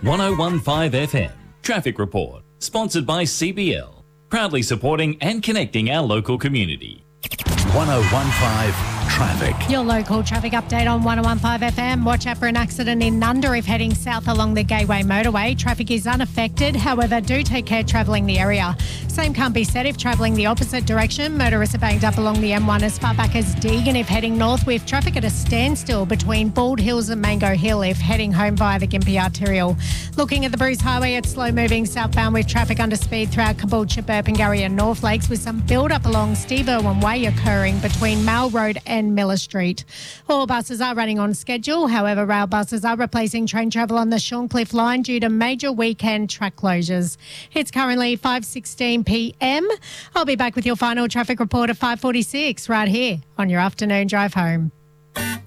1015 FM. Traffic Report. Sponsored by CBL. Proudly supporting and connecting our local community. 1015 Traffic. Your local traffic update on 1015 FM. Watch out for an accident in Nunda if heading south along the Gateway Motorway. Traffic is unaffected. However, do take care travelling the area. Same can't be said if travelling the opposite direction. Motorists are banged up along the M1 as far back as Deagon if heading north, with traffic at a standstill between Bald Hills and Mango Hill if heading home via the Gympie Arterial. Looking at the Bruce Highway, it's slow moving southbound with traffic under speed throughout Caboolture, Burpengary and North Lakes, with some build up along Steve Irwin Way occurring between Mall Road and Miller Street. All buses are running on schedule. However, rail buses are replacing train travel on the Shorncliffe line due to major weekend track closures. It's currently 5:16 p.m. I'll be back with your final traffic report at 5:46 right here on your afternoon drive home.